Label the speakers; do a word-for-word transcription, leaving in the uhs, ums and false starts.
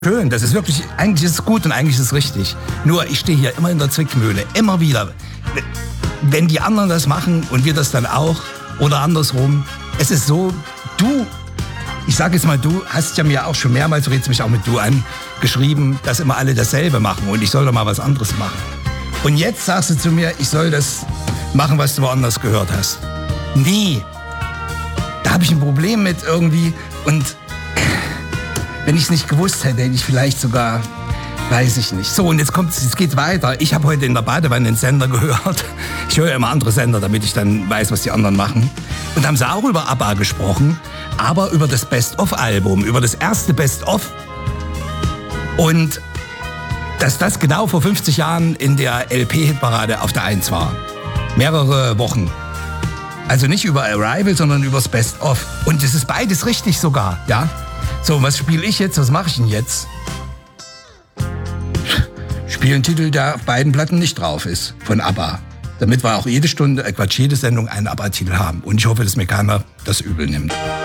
Speaker 1: Schön, das ist wirklich, eigentlich ist es gut und eigentlich ist es richtig. Nur ich stehe hier immer in der Zwickmühle, immer wieder. Wenn die anderen das machen und wir das dann auch oder andersrum, es ist so, du, ich sage jetzt mal, du hast ja mir auch schon mehrmals, du redest mich auch mit du an, geschrieben, dass immer alle dasselbe machen und ich soll doch mal was anderes machen. Und jetzt sagst du zu mir, ich soll das machen, was du woanders gehört hast. Nee, da habe ich ein Problem mit irgendwie und wenn ich es nicht gewusst hätte, hätte ich vielleicht sogar, weiß ich nicht. So, und jetzt kommt es geht weiter. Ich habe heute in der Badewanne einen Sender gehört. Ich höre immer andere Sender, damit ich dann weiß, was die anderen machen. Und haben sie auch über ABBA gesprochen, aber über das Best-of-Album, über das erste Best-of. Und dass das genau vor fünfzig Jahren in der L P-Hitparade auf der eins war. Mehrere Wochen. Also nicht über Arrival, sondern über das Best-of. Und es ist beides richtig sogar, ja. So, was spiele ich jetzt? Was mache ich denn jetzt? Spiele einen Titel, der auf beiden Platten nicht drauf ist, von ABBA. Damit wir auch jede Stunde, äh Quatsch, jede Sendung einen ABBA-Titel haben. Und ich hoffe, dass mir keiner das übel nimmt.